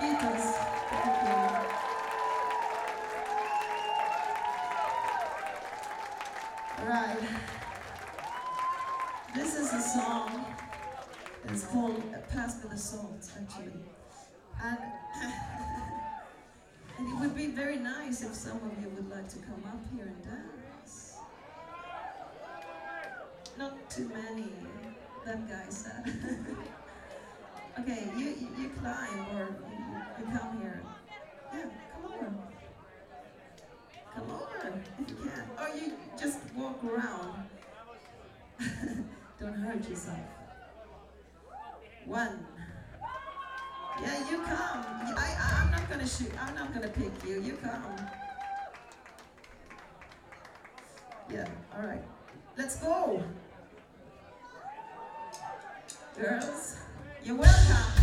Beatles. Thank you. Right. This is a song. It's called Pass Me the Salt, actually. And, and it would be very nice if some of you would like to come up here and dance. Not too many, that guy said. Okay, you climb or you come here. Yeah, come over. Come over if you can. Or you just walk around. Don't hurt yourself. One. Yeah, you come. I'm not gonna shoot. I'm not gonna pick you. You come. Yeah, all right. Let's go. Girls, you're welcome.